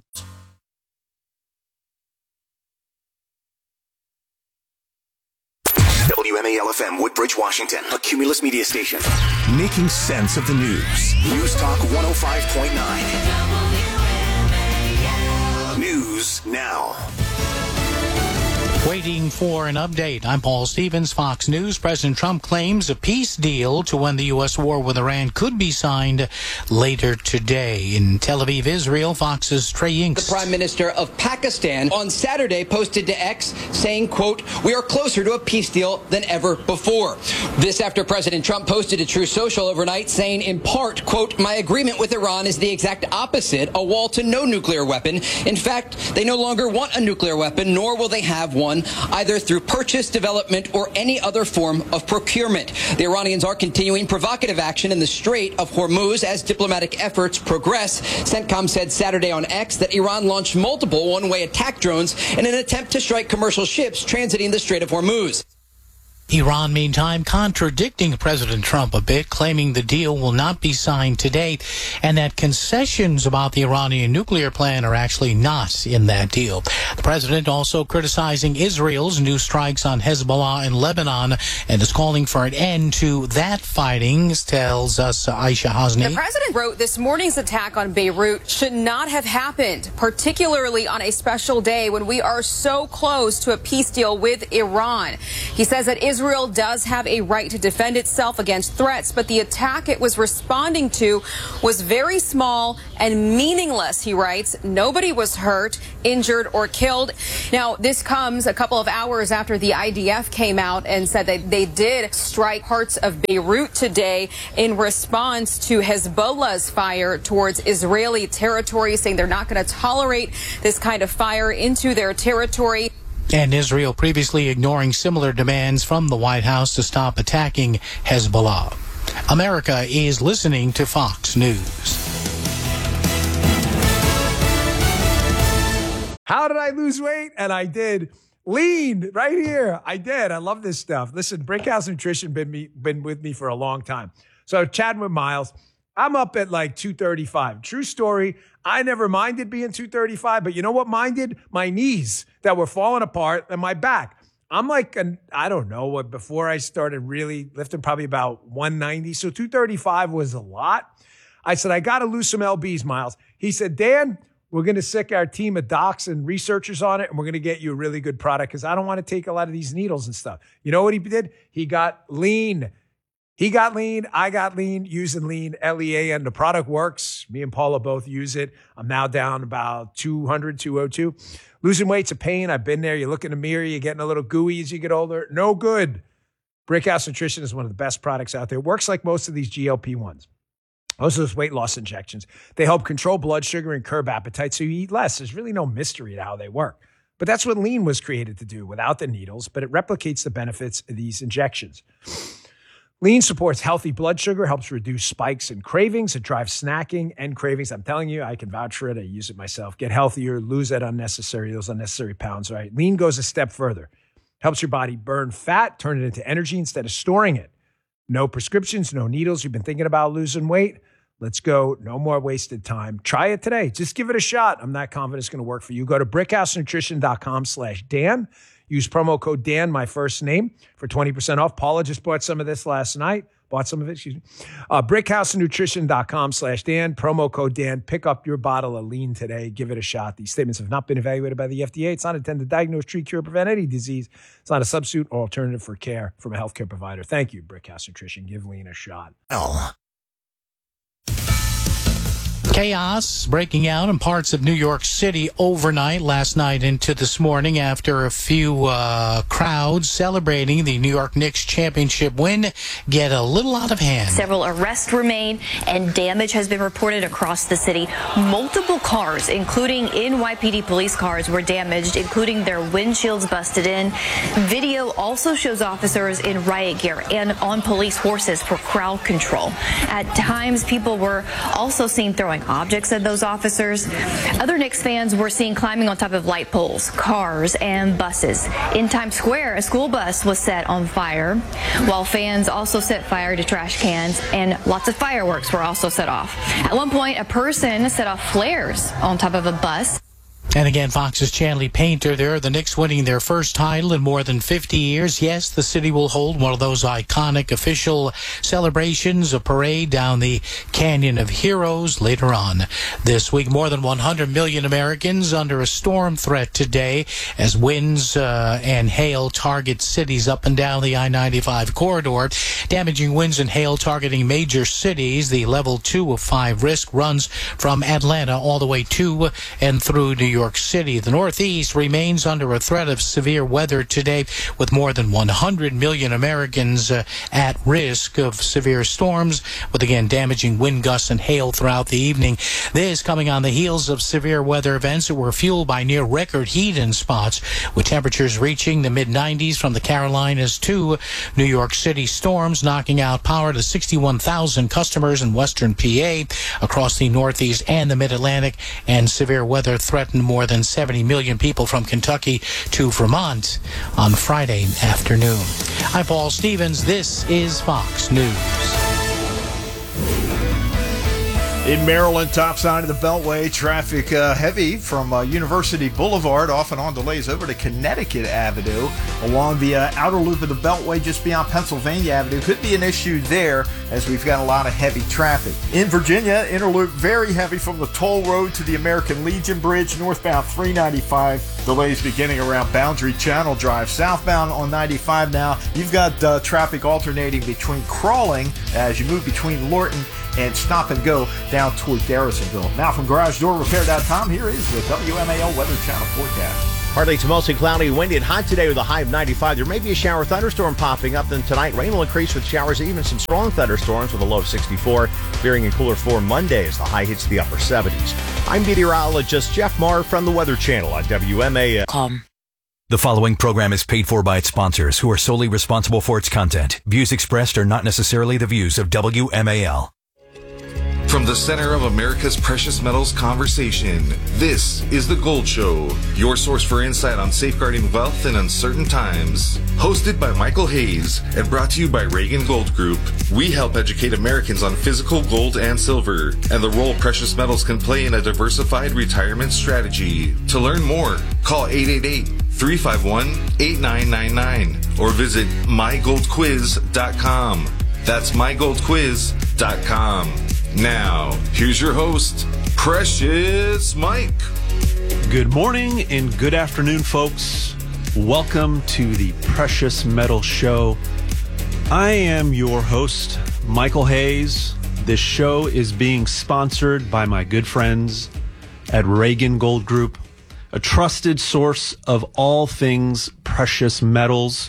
W M A L F M, Woodbridge, Washington, a Cumulus media station. Making sense of the news. News Talk one oh five point nine. News now. Waiting for an update. I'm Paul Stevens, Fox News. President Trump claims a peace deal to end the U S war with Iran could be signed later today. In Tel Aviv, Israel, Fox's Trey Inks. The Prime Minister of Pakistan on Saturday posted to X saying, quote, "We are closer to a peace deal than ever before." This after President Trump posted to Truth Social overnight saying, in part, quote, "My agreement with Iran is the exact opposite, a wall to no nuclear weapon. In fact, they no longer want a nuclear weapon, nor will they have one, either through purchase, development, or any other form of procurement." The Iranians are continuing provocative action in the Strait of Hormuz as diplomatic efforts progress. CENTCOM said Saturday on X that Iran launched multiple one-way attack drones in an attempt to strike commercial ships transiting the Strait of Hormuz. Iran, meantime, contradicting President Trump a bit, claiming the deal will not be signed today and that concessions about the Iranian nuclear plan are actually not in that deal. The president also criticizing Israel's new strikes on Hezbollah in Lebanon and is calling for an end to that fighting, tells us Aisha Hasni. The president wrote this morning's attack on Beirut should not have happened, particularly on a special day when we are so close to a peace deal with Iran. He says that Israel Israel does have a right to defend itself against threats, but the attack it was responding to was very small and meaningless, he writes. Nobody was hurt, injured, or killed. Now, this comes a couple of hours after the I D F came out and said that they did strike parts of Beirut today in response to Hezbollah's fire towards Israeli territory, saying they're not going to tolerate this kind of fire into their territory. And Israel previously ignoring similar demands from the White House to stop attacking Hezbollah. America is listening to Fox News. How did I lose weight? And I did. Lean right here. I did. I love this stuff. Listen, Brickhouse Nutrition been me been with me for a long time. So chatting with Miles, I'm up at like two thirty-five. True story. I never minded being two thirty-five, but you know what minded? My knees that were falling apart and my back. I'm like, an, I don't know what, before I started really lifting, probably about one ninety. So two thirty-five was a lot. I said, I got to lose some L Bs, Miles. He said, Dan, we're going to sick our team of docs and researchers on it, and we're going to get you a really good product because I don't want to take a lot of these needles and stuff. You know what he did? He got lean. He got lean. I got lean using lean, L E A, and the product works. Me and Paula both use it. I'm now down about two hundred, two oh two. Losing weight's a pain. I've been there. You look in the mirror, you're getting a little gooey as you get older. No good. Brickhouse Nutrition is one of the best products out there. It works like most of these G L P ones. Most of those weight loss injections. They help control blood sugar and curb appetite so you eat less. There's really no mystery to how they work. But that's what lean was created to do without the needles, but it replicates the benefits of these injections. Lean supports healthy blood sugar, helps reduce spikes and cravings. It drives snacking and cravings. I'm telling you, I can vouch for it. I use it myself. Get healthier, lose that unnecessary, those unnecessary pounds, right? Lean goes a step further. Helps your body burn fat, turn it into energy instead of storing it. No prescriptions, no needles. You've been thinking about losing weight? Let's go. No more wasted time. Try it today. Just give it a shot. I'm not confident it's going to work for you. Go to brickhousenutrition.com slash Dan. Use promo code Dan, my first name, for twenty percent off. Paula just bought some of this last night. Bought some of it, excuse me. Uh, brickhousenutrition.com slash Dan. Promo code Dan. Pick up your bottle of lean today. Give it a shot. These statements have not been evaluated by the F D A. It's not intended to diagnose, treat, cure, prevent any disease. It's not a substitute or alternative for care from a healthcare provider. Thank you, Brickhouse Nutrition. Give lean a shot. L. Chaos breaking out in parts of New York City overnight, last night into this morning, after a few uh, crowds celebrating the New York Knicks championship win get a little out of hand. Several arrests were made and damage has been reported across the city. Multiple cars, including N Y P D police cars, were damaged, including their windshields busted in. Video also shows officers in riot gear and on police horses for crowd control. At times, people were also seen throwing objects at those officers. Other Knicks fans were seen climbing on top of light poles, cars, and buses. In Times Square, a school bus was set on fire, while fans also set fire to trash cans, and lots of fireworks were also set off. At one point, a person set off flares on top of a bus. And again, Fox's Chanley Painter there, the Knicks winning their first title in more than fifty years. Yes, the city will hold one of those iconic official celebrations, a parade down the Canyon of Heroes later on this week. More than one hundred million Americans under a storm threat today as winds uh, and hail target cities up and down the I ninety-five corridor. Damaging winds and hail targeting major cities. The level two of five risk runs from Atlanta all the way to and through New York City. The Northeast remains under a threat of severe weather today, with more than one hundred million Americans uh, at risk of severe storms, with again damaging wind gusts and hail throughout the evening. This coming on the heels of severe weather events that were fueled by near record heat in spots, with temperatures reaching the mid nineties from the Carolinas to New York City. Storms knocking out power to sixty-one thousand customers in western P A, across the Northeast and the Mid-Atlantic, and severe weather threatened more more than seventy million people from Kentucky to Vermont on Friday afternoon. I'm Paul Stevens. This is Fox News. In Maryland, top side of the Beltway, traffic uh, heavy from uh, University Boulevard, off and on delays over to Connecticut Avenue. Along the uh, outer loop of the Beltway, just beyond Pennsylvania Avenue, could be an issue there as we've got a lot of heavy traffic. In Virginia, inner loop very heavy from the toll road to the American Legion Bridge, northbound three ninety-five. Delays beginning around Boundary Channel Drive. Southbound on ninety-five now, you've got uh, traffic alternating between crawling as you move between Lorton and Stop and Go down toward Garrisonville. Now from Garage Door Repair dot com, here is the W M A L Weather Channel forecast. Partly to mostly cloudy, windy and hot today with a high of ninety-five. There may be a shower thunderstorm popping up. Then tonight, rain will increase with showers, even some strong thunderstorms with a low of sixty-four. Veering in cooler form Monday as the high hits the upper seventies. I'm meteorologist Jeff Marr from the Weather Channel on W M A L. Um. The following program is paid for by its sponsors, who are solely responsible for its content. Views expressed are not necessarily the views of W M A L. From the center of America's precious metals conversation, this is The Gold Show, your source for insight on safeguarding wealth in uncertain times. Hosted by Michael Hayes and brought to you by Reagan Gold Group, we help educate Americans on physical gold and silver and the role precious metals can play in a diversified retirement strategy. To learn more, call eight eight eight, three five one, eight nine nine nine or visit my gold quiz dot com. That's my gold quiz dot com. Now, here's your host, Precious Mike. Good morning and good afternoon, folks. Welcome to the Precious Metal Show. I am your host, Michael Hayes. This show is being sponsored by my good friends at Reagan Gold Group, a trusted source of all things precious metals.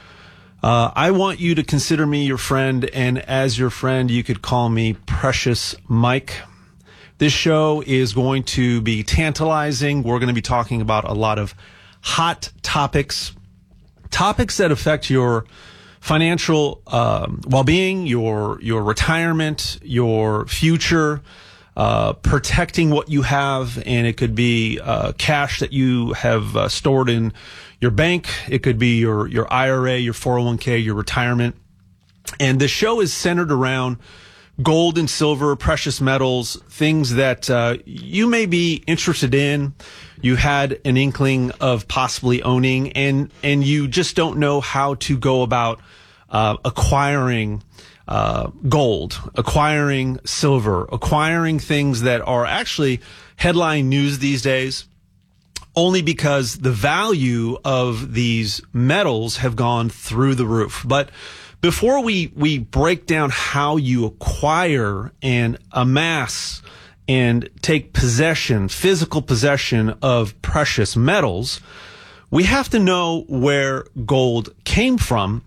Uh, I want you to consider me your friend, and as your friend, you could call me Precious Mike. This show is going to be tantalizing. We're going to be talking about a lot of hot topics, topics that affect your financial um, well-being, your your retirement, your future, uh, protecting what you have, and it could be uh, cash that you have uh, stored in your bank. It could be your, your I R A, your four oh one k, your retirement. And the show is centered around gold and silver, precious metals, things that uh, you may be interested in, you had an inkling of possibly owning, and, and you just don't know how to go about uh, acquiring uh, gold, acquiring silver, acquiring things that are actually headline news these days, only because the value of these metals have gone through the roof. But before we, we break down how you acquire and amass and take possession, physical possession of precious metals, we have to know where gold came from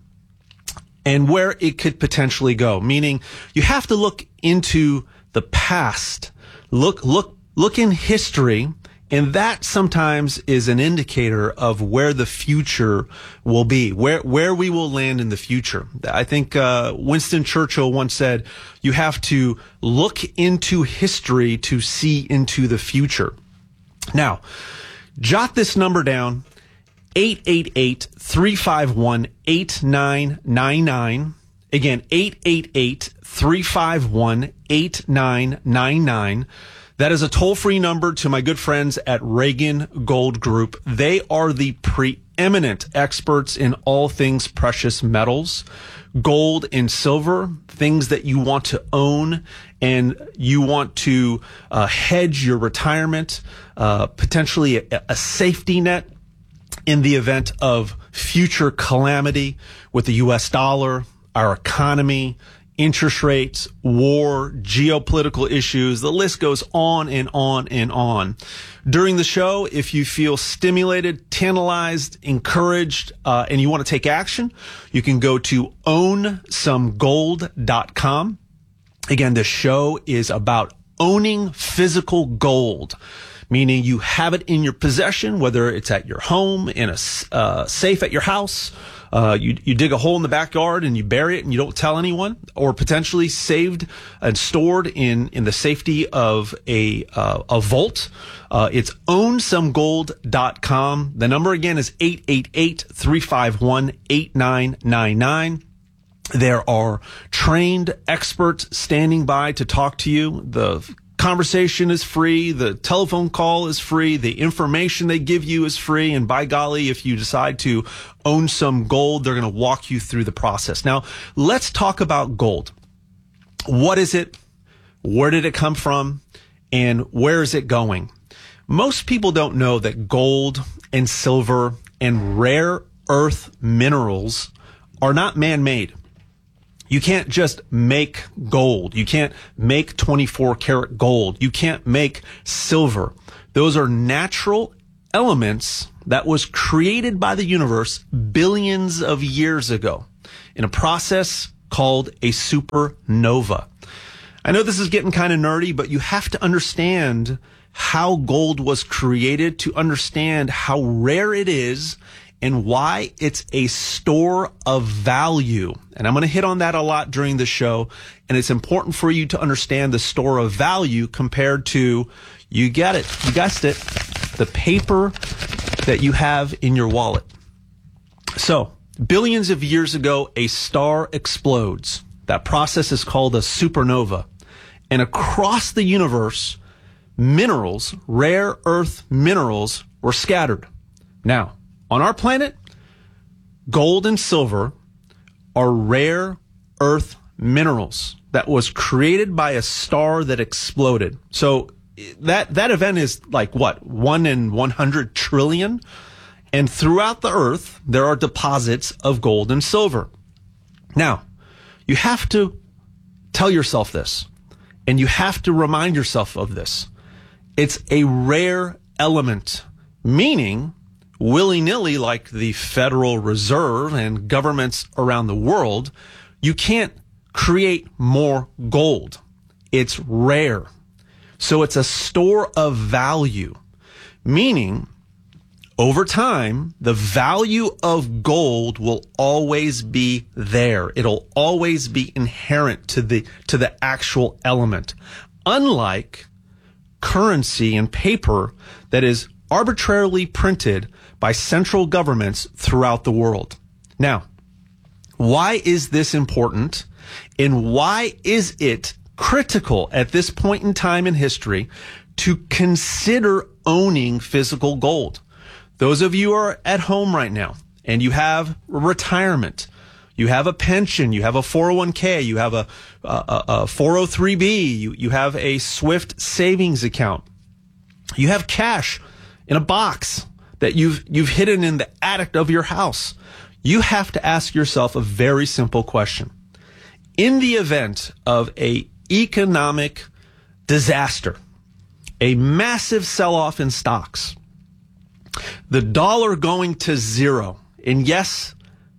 and where it could potentially go. Meaning you have to look into the past, look, look, look in history. And that sometimes is an indicator of where the future will be, where where we will land in the future. I think uh, Winston Churchill once said, you have to look into history to see into the future. Now, jot this number down, eight eight eight, three five one, eight nine nine nine. Again, eight eight eight, three five one, eight nine nine nine. That is a toll-free number to my good friends at Reagan Gold Group. They are the preeminent experts in all things precious metals, gold and silver, things that you want to own and you want to uh, hedge your retirement, uh, potentially a, a safety net in the event of future calamity with the U S dollar, our economy, interest rates, war, geopolitical issues. The list goes on and on and on. During the show, if you feel stimulated, tantalized, encouraged, uh, and you want to take action, you can go to own some gold dot com. Again, the show is about owning physical gold, meaning you have it in your possession, whether it's at your home, in a uh, safe at your house, Uh, you, you dig a hole in the backyard and you bury it and you don't tell anyone, or potentially saved and stored in, in the safety of a, uh, a vault. Uh, it's own some gold dot com. The number again is eight eight eight, three five one, eight nine nine nine. There are trained experts standing by to talk to you. The conversation is free. The telephone call is free. The information they give you is free. And by golly, if you decide to own some gold, they're going to walk you through the process. Now, let's talk about gold. What is it? Where did it come from? And where is it going? Most people don't know that gold and silver and rare earth minerals are not man-made. You can't just make gold. You can't make twenty-four karat gold. You can't make silver. Those are natural elements that was created by the universe billions of years ago in a process called a supernova. I know this is getting kind of nerdy, but you have to understand how gold was created to understand how rare it is and why it's a store of value. And I'm going to hit on that a lot during the show. And it's important for you to understand the store of value compared to, you get it, you guessed it, the paper that you have in your wallet. So, billions of years ago, a star explodes. That process is called a supernova. And across the universe, minerals, rare earth minerals, were scattered. Now, on our planet, gold and silver are rare earth minerals that was created by a star that exploded. So that that event is like what? One in one hundred trillion? And throughout the earth, there are deposits of gold and silver. Now, you have to tell yourself this, and you have to remind yourself of this. It's a rare element, meaning willy-nilly, like the Federal Reserve and governments around the world, you can't create more gold. It's rare. So it's a store of value, meaning over time, the value of gold will always be there. It'll always be inherent to the, to the actual element. Unlike currency and paper that is arbitrarily printed by central governments throughout the world. Now, why is this important? And why is it critical at this point in time in history to consider owning physical gold? Those of you who are at home right now and you have retirement, you have a pension, you have a four oh one k, you have a, a, a four oh three b, you, you have a Swift savings account, you have cash in a box that you've you've hidden in the attic of your house. You have to ask yourself a very simple question. In the event of a economic disaster, a massive sell-off in stocks, the dollar going to zero, and yes,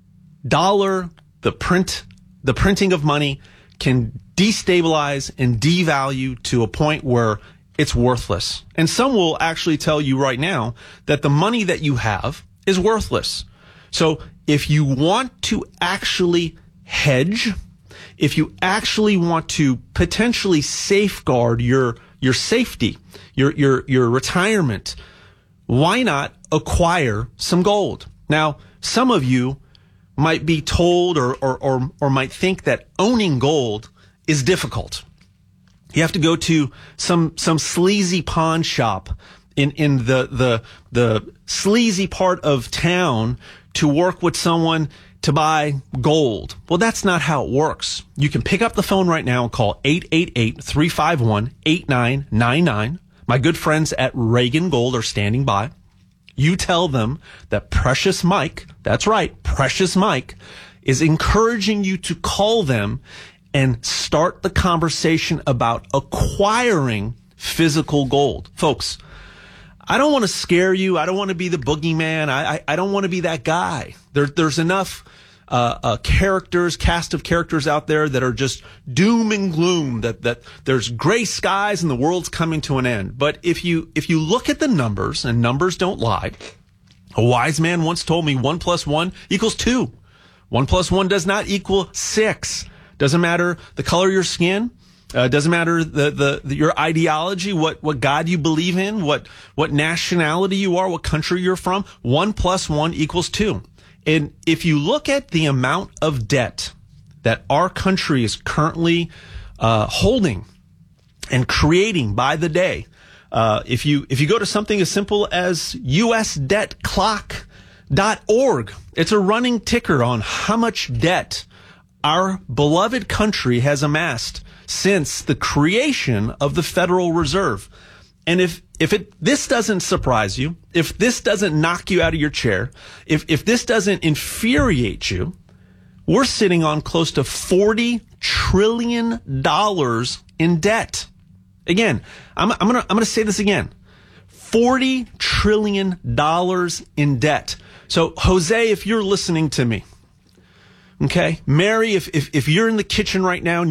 dollar, the print, the printing of money can destabilize and devalue to a point where it's worthless. And some will actually tell you right now that the money that you have is worthless. So if you want to actually hedge, if you actually want to potentially safeguard your, your safety, your, your, your retirement, why not acquire some gold? Now, some of you might be told or, or, or, or might think that owning gold is difficult. You have to go to some, some sleazy pawn shop in, in the, the, the sleazy part of town to work with someone to buy gold. Well, that's not how it works. You can pick up the phone right now and call eight eight eight, three five one, eight nine nine nine. My good friends at Reagan Gold are standing by. You tell them that Precious Mike, that's right, Precious Mike, is encouraging you to call them and start the conversation about acquiring physical gold. Folks, I don't want to scare you. I don't want to be the boogeyman. I, I, I don't want to be that guy. There, there's enough uh, uh, characters, cast of characters out there that are just doom and gloom, that, that there's gray skies and the world's coming to an end. But if you, if you look at the numbers, and numbers don't lie, a wise man once told me one plus one equals two. One plus one does not equal six. Doesn't matter the color of your skin. Uh, doesn't matter the, the, the your ideology, what, what God you believe in, what, what nationality you are, what country you're from. One plus one equals two. And if you look at the amount of debt that our country is currently uh, holding and creating by the day, uh, if you if you go to something as simple as U S debt clock dot org, it's a running ticker on how much debt our beloved country has amassed since the creation of the Federal Reserve. And if if it this doesn't surprise you, if this doesn't knock you out of your chair, if if this doesn't infuriate you, we're sitting on close to forty trillion dollars in debt. Again, I'm I'm gonna I'm gonna say this again. forty trillion dollars in debt. So Jose, if you're listening to me, okay, Mary, if if if you're in the kitchen right now